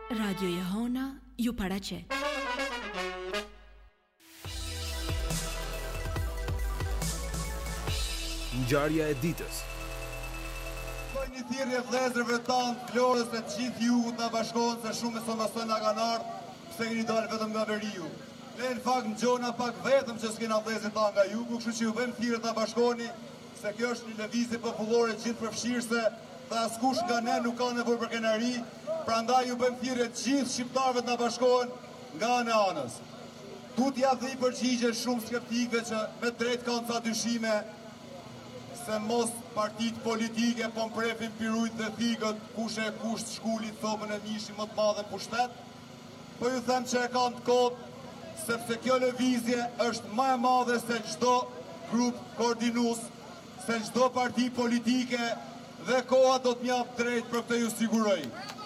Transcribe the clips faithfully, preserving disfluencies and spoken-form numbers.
Radio Jehona ju paraqet. Ngjarja e ditës. Bëj një thirrje vëllezërve tanë, Florës e të gjithë jugut na bashkohen se shumë e sonë na kanë ardhur, pse keni dalë vetëm nga Veriu. Ne në fakt ngjona pak vetëm që s'kena vëllezër tanë nga jugu, kështu që ju bëjmë thirrje ta bashkoheni, se kjo është një lëvizje popullore gjithëpërfshirëse dhe askush nga ne nuk ka nevojë për kenari, prandaj ju bëjmë thirrje të gjithë shqiptarëve të na bashkohen nga ana e anës. Du t'ja dhij përgjigje shumë skeptikëve që me drejt kanë ca dyshime se mos partit politike po mprefin pirujt dhe thikët kush e kush të shkullit thomën e mishi më të madhe pushtet, po ju them që e kanë të kodë, sepse kjo lëvizje është më e madhe se çdo grup koordinues, se çdo parti politike dhe koha do të mjaftë drejt për këtë ju siguroj.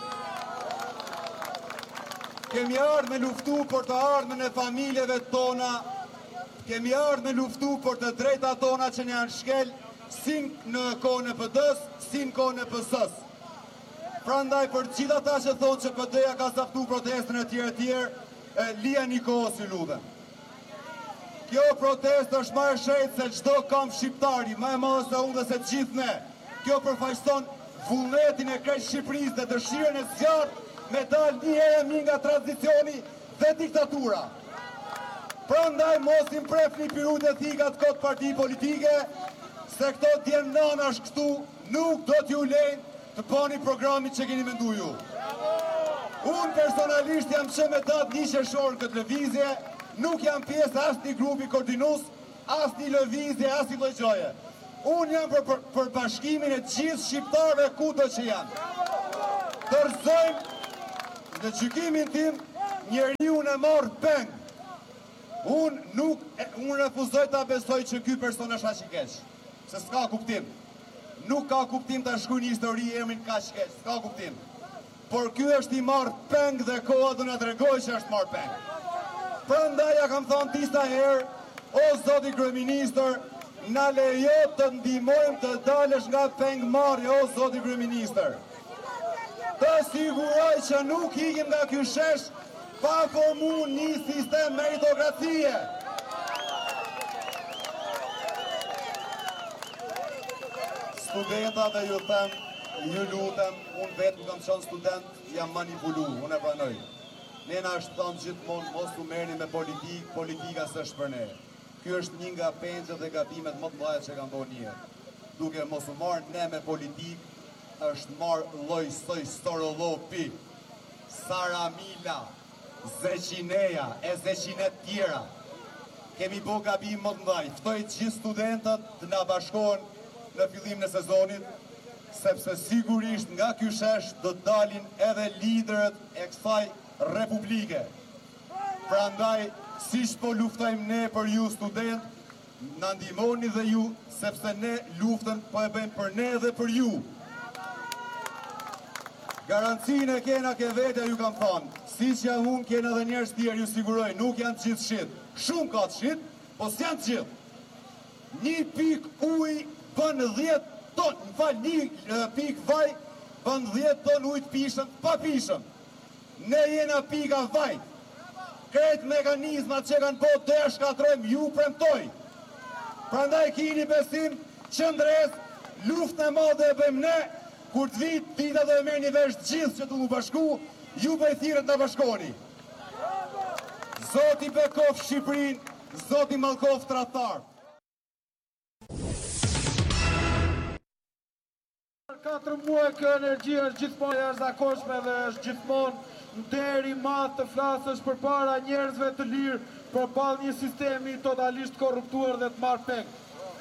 Kemi ardhur me luftu për të ardhmen e familjeve tona, kemi ardhur me luftu për të drejta tona që ne janë shkel, si në kohën e P D-s, si në kohën e P S-s. Prandaj për gjithë ata që thonë që P D-ja ka saftu protestën e tjerë e tjerë, e lijani kohës ju lutem. Kjo protestë është më e shejtë se çdo kamp shqiptari, më e madhe se unë dhe se të gjithë ne. Kjo përfaqëson vullnetin e krejt Shqipërisë dhe dëshirën e zjarrt me dalë një herë mi nga tradicioni dhe diktatura. Prandaj mos i mprefni pirujt e thikat kot parti politike, se këto djemë nanash këtu nuk do t'ju lejnë të bani programit që keni mendu ju. Unë personalisht jam që me datë një qershor këtë lëvizje, nuk jam pjesë as një grupi koordinus, as një lëvizje, as një lëgjoje. Unë jam për, për, për bashkimin e gjithë shqiptarve kudo që janë. Tërzojmë në gjykimin tim njeri unë e marrë peng. Unë nuk, unë refuzoj të besoj që ky person është aq i keq. Se s'ka kuptim. Nuk ka kuptim të shkruaj një histori e emrin kaq keq, s'ka kuptim. Por ky është i marrë peng dhe koha do na tregoj që është marrë peng. Prandaj ja kam thënë disa herë, o zoti kryeministër, na lejo të ndihmojmë të dalësh nga pengmarrja, o zoti kryeministër. Të siguroj që nuk ikim nga ky shesh pa formuar një sistem meritokracie. Studentat dhe ju them, ju lutem, unë vetë kam qenë student, jam manipulu, unë e pranoj. Ne na është thënë gjithmonë mos u merrni me politikë, politika s'është për ne. Ky është një nga pengjet dhe gabimet më të mëdha që kanë bërë një. Duke mos u marrë ne me politikë, është marrë lloj soi Storollopi, Saramila, Zeqineja, e Zeqinet tjera. Kemi bërë gabim më të mëdha. Ftoj gjithë studentët të na bashkohen në fillim në sezonit, sepse sigurisht nga ky shesh do të dalin edhe liderët e kësaj republike. Prandaj, siç po luftojmë ne për ju student, na ndihmoni dhe ju, sepse ne luftën po e bëjmë për ne dhe për ju. Garancinë e kena ke vetja ju kam thënë, siç jam unë kena edhe njerëz tjerë ju siguroj, nuk janë të gjithë shit. Shumë ka të shit, po s'janë të gjithë. Një pik ujë bën dhjetë ton, në fal, një pik vaj bën dhjetë ton ujë të pishëm, pa pishëm. Ne jena pika vaj. Kretë mekanizmat që kanë po të e shkatrojmë, ju premtoj. Prandaj kini besim, qëndres, luft në madhe e bëjmë ne, kur të vit, dita dhe e merë një vesh gjithë që të mu bashku, ju bëj thirët në bashkoni. Zoti Bekov Shqiprin, Zoti Mallkov Tradtar. katër muaj kjo energji është gjithmonë e jashtëzakonshme dhe është gjithmonë nderi madh të flasësh përpara njerëzve të lirë përballë një sistemi totalisht korruptuar dhe të marrë peng.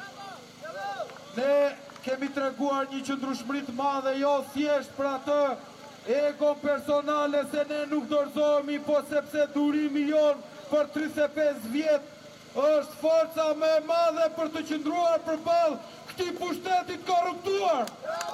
Ne kemi treguar një qëndrueshmëri të madhe jo thjesht për atë ego personale se ne nuk dorëzohemi, po sepse durimi jon për tridhjetë e pesë vjet është forca më e madhe për të qëndruar përballë këtij pushteti të korruptuar.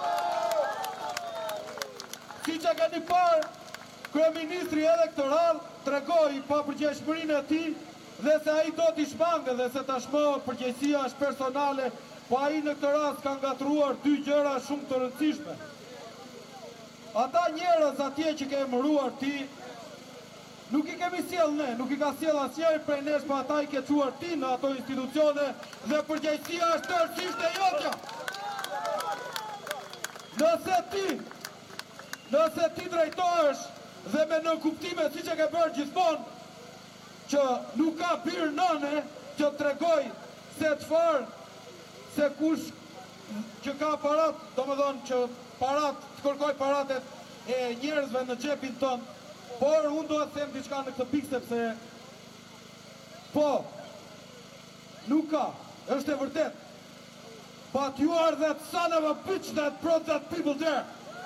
Si që keni parë, kryeministri elektoral tregoi pa përgjegjësinë e tij dhe se ai do t'i shmangë dhe se tashmë përgjegjësia është personale, po ai në këtë rast ka ngatruar dy gjëra shumë të rëndësishme. ata njerëz atje që ke emëruar ti, nuk i kemi sjell ne, nuk i ka sjell asnjëri prej nesh, pa ata i ke çuar ti në ato institucione dhe përgjegjësia është tërësisht e jotja. Nëse ti, nëse ti drejtohesh dhe me nënkuptime siç e ke bërë gjithmonë, që nuk ka birë nëne që tregoj se çfarë, se kush që ka parat, domethënë që parat, të kërkoj paratet e njerëzve në xhepin ton, por unë do të them diçka në këtë pikë sepse po, nuk ka, është e vërtet. But you are that son of a bitch that brought that people there.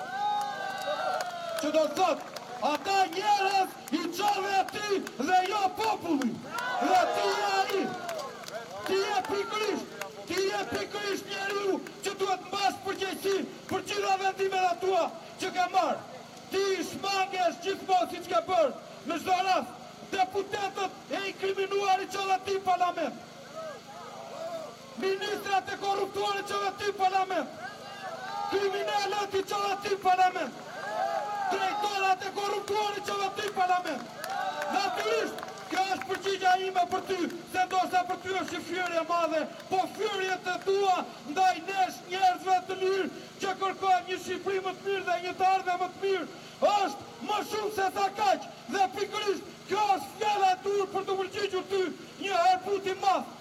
Që do të thotë, ata njerëz i çove ti dhe jo populli. Dhe ti je ai. Ti je pikërisht, ti je pikërisht njeriu që duhet mbash përgjegjësi për gjitha vendimet e tua që ke marrë. Ti shmangesh gjithmonë siç ke bërë në çdo rast. Deputetët e inkriminuar i çove ti në parlament. Ministrat e korruptuar i çove ti në parlament. Kriminalët i çove ti në parlament. Drejtorat e korruptuar i çove ti në parlament. Natyrisht, kjo është përgjigja ime për ty, se ndoshta për ty është fyerje e madhe, po fyerjet e tua ndaj nesh njerëzve të lirë që kërkojnë një Shqipëri më të mirë dhe një të ardhme më të mirë, është më shumë se sa kaq. Dhe pikërisht kjo është fjala e dur për të përgjigjur ty një harbut i madh.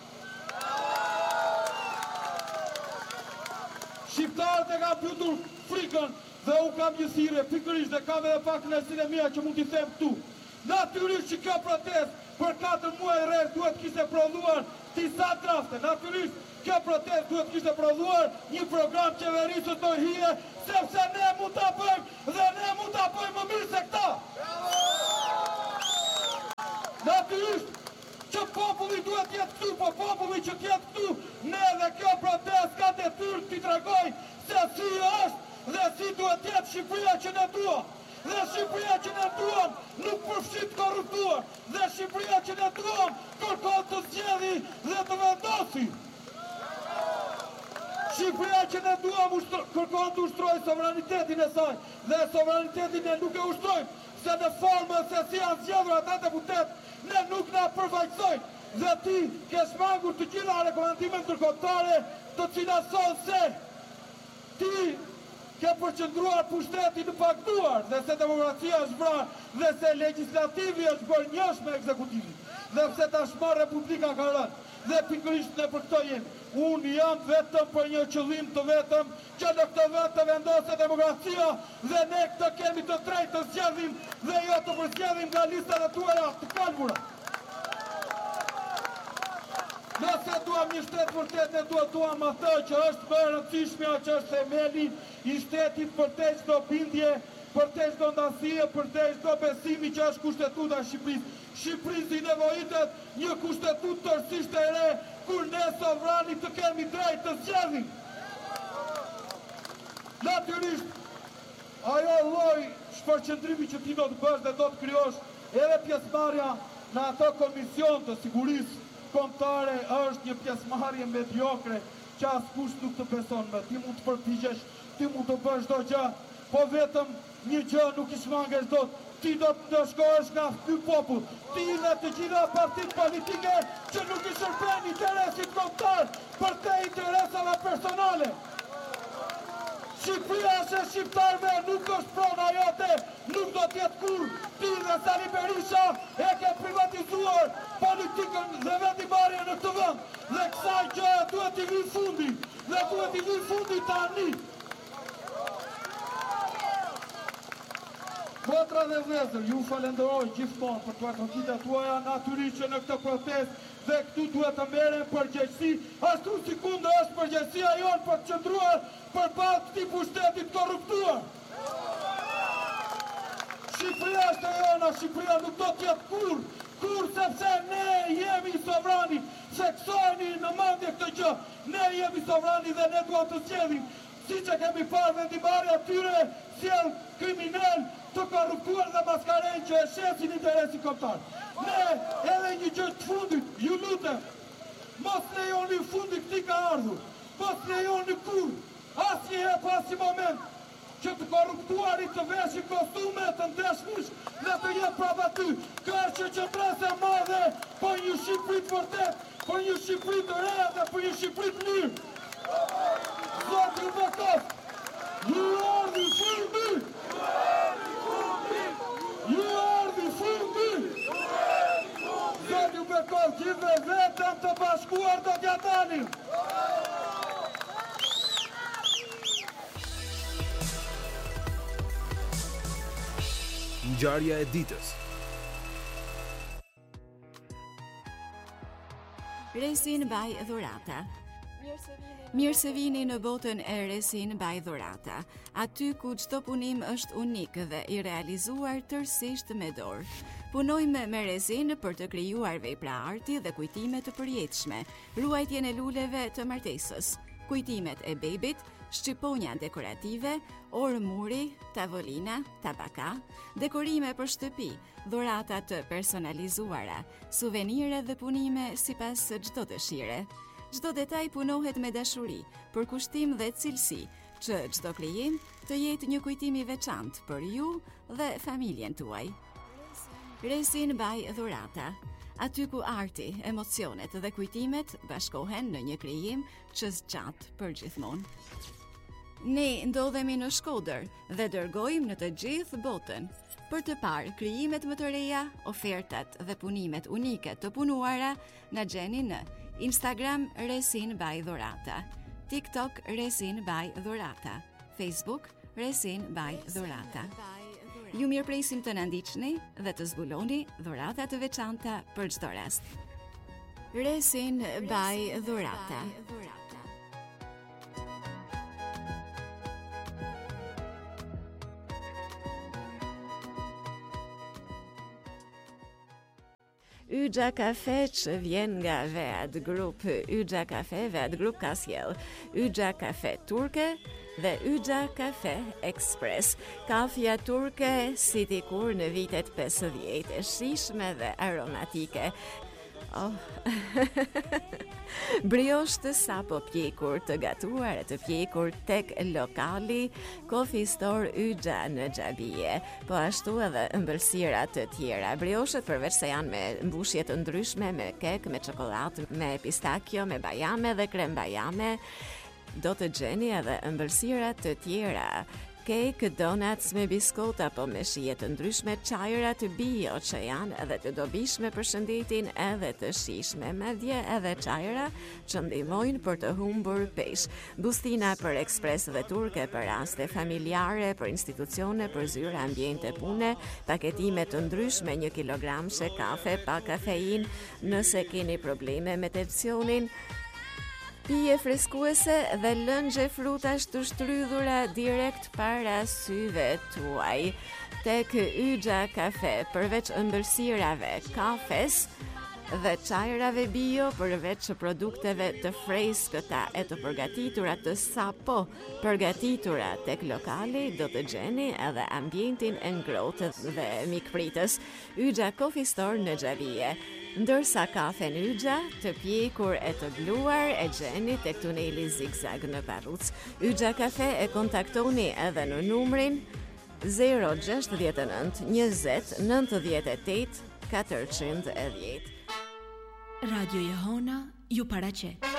Shqiptarët e kanë pyetur frikën dhe u kam një thirrje pikërisht dhe kam edhe pak kënaqësinë e mia që mund t'i them këtu. Natyrisht që kjo protestë për katër muaj rreth duhet kishte prodhuar disa drafte. Natyrisht kjo protestë duhet kishte prodhuar një program qeverisë të hije, sepse ne mund ta bëjmë dhe ne mund ta bëjmë më mirë se këta. Natyrisht që populli duhet jetë këtu, po populli që t'jetë këtu, ne dhe kjo protestë ka detyrë t'i tregoj se si është dhe si duhet jetë Shqipëria që ne duam. Dhe Shqipëria që ne duam nuk përfshit korruptuar. Dhe Shqipëria që ne duam kërkon të zgjedhë dhe të vendosi. Shqipëria që ne duam kërkon të ushtrojë sovranitetin e saj. Dhe sovranitetin ne nuk e ushtrojmë, se në formën se si janë zgjedhur ata deputet, ne nuk na përfaqësojnë. Dhe ti ke shmangur të gjitha rekomandimet ndërkombëtare, të cilat thonë se ti ke përqendruar pushtetin në pagduar, dhe se demokracia është vrarë, dhe se legislativi është bërë njësh me ekzekutivin, dhe pse tashmë Republika ka rënë, dhe pikërisht ne për këto jemi. Unë jam vetëm për një qëllim të vetëm, që në këtë vend të vendoset demokracia, dhe ne këtë kemi të drejtë të zgjedhim, dhe jo të përzgjedhim nga listat e tuaja të kalbura. Nëse duam një shtet vërtet, ne duhet duam atë që është më e rëndësishmja, që është themeli i shtetit për te çdo bindje, për te çdo ndasje, për te çdo besimi që është kushtetuta e Shqipërisë. Shqipërisë i nevojitet një kushtetutë tërësisht e re, kur ne sovrani të kemi drejt të zgjedhim. Natyrisht, ajo lloj shpërqendrimi që ti do të bësh dhe do të krijosh edhe pjesëmarrja në ato komision të sigurisë kombëtare është një pjesëmarrje mediokre që askush nuk të beson me. Ti mund të përpigjesh, ti mund të bësh çdo gjë, po vetëm një gjë nuk i shmangesh dot. Ti do të shkohesh nga ky popull. Ti dhe të gjitha partitë politike që nuk i shërben interesit kombëtar për te interesave personale. Shqipëria është e shqiptarëve, nuk është prona jote, nuk do t'jetë kur. Ti dhe Sali Berisha e ke privatizuar politikën dhe vendimarrjen në këtë vend. Dhe kësaj gjëje duhet i vi fundi, dhe duhet i vi fundi tani. Motra dhe vëllezër, ju falenderoj gjithmonë për patriotitë tuaja, natyrisht që në këtë protestë dhe këtu duhet të merren përgjegjësi, ashtu sikur është përgjegjësia jonë për të qëndruar përballë këtij pushteti të korruptuar. Shqipëria është e jona, Shqipëria nuk do të jetë kur, kur sepse ne jemi sovrani. Theksojeni në mendje këtë gjë, ne jemi sovrani dhe ne duam të zgjedhim. Siç e kemi parë vendimarrja e tyre, sjell kriminal të korruptuar dhe maskarejnë që e shesin interesin kombëtar. Ne edhe një gjë të fundit, ju lutem, mos lejoni fundi këtij ka ardhur, mos lejoni kur, asnjëherë pas një moment, që të korruptuarit të veshin kostume të ndeshmish dhe të jetë prapa ty. Kërë që qëndrës e madhe për një Shqipëri të vërtet, për një Shqipëri të re dhe për një Shqipëri të mirë. Zoti Bekov, ju ardhi fundi! Ju ardhi fundi! Zoti Bekov, gjithve vetëm të bashkuar do t'ja danin. Ngjarja e ditës. Resin Baj Dhurata. Mirë se vini në botën e Resin Baj Dhurata, aty ku çdo punim është unik dhe i realizuar tërësisht me dorë. Punojmë me Resin për të krijuar vepra arti dhe kujtime të përjetshme, ruajtjen e luleve të martesës, kujtimet e bebit, shqiponja dekorative, orë muri, tavolina, tabaka, dekorime për shtëpi, dhurata të personalizuara, suvenire dhe punime sipas çdo dëshire. Çdo detaj punohet me dashuri, për kushtim dhe cilësi, që çdo krijim të jetë një kujtim i veçantë për ju dhe familjen tuaj. Resin Baj Dhurata, aty ku arti, emocionet dhe kujtimet bashkohen në një krijim që zgjat për gjithmonë. Ne ndodhemi në Shkodër dhe dërgojmë në të gjithë botën për të parë krijimet më të reja, ofertat dhe punimet unike të punuara na gjeni në Instagram Resin Baj Dhurata, TikTok Resin Baj Dhurata, Facebook Resin Baj Dhurata. Ju mirëpresim të na ndiqni dhe të zbuloni dhurata të veçanta për çdo rast. Resin Baj Dhurata. Yxha Kafe që vjen nga Vead Group, Yxha Kafe, Vead Group ka sjell Yxha Kafe turke dhe Yxha Kafe Express. Kafja turke si dikur në vitet pesëdhjetë, e shijshme dhe aromatike. Oh. Brioche të sapo pjekur, të gatuar e të pjekur tek lokali Coffee Store Yxha në Xhabije, po ashtu edhe ëmbëlsira të tjera. Brioche përveç se janë me mbushje të ndryshme, me kek, me çokoladë, me pistakjo, me bajame dhe krem bajame, do të gjeni edhe ëmbëlsira të tjera. Cake, donuts me biskot apo me shije të ndryshme, çajra të bio që janë edhe të dobishme për shëndetin edhe të shijshme, madje edhe çajra që ndihmojnë për të humbur peshë. Bustina për ekspres dhe turke për raste familjare, për institucione, për zyra, ambiente pune, paketime të ndryshme, një kilogramshe kafe pa kafein, nëse keni probleme me tensionin, pije freskuese dhe lëngje frutash të shtrydhura direkt para syve tuaj. Tek Yxha Kafe, përveç ëmbëlsirave, kafes dhe çajrave bio, përveç produkteve të freskëta e të përgatitura të sapo përgatitura tek lokali, do të gjeni edhe ambientin e ngrohtë dhe mikpritës. Yxha Coffee Store në Xhabije. Ndërsa kafen Yxha të pjekur e të bluar e gjeni tek tuneli Zigzag në Barruc. Yxha Kafe e kontaktoni edhe në numrin zero gjasht dhjetë e nëntë njëzet nëntëdhjetë e tetë katërqind e dhjetë. Radio Jehona ju paraqet.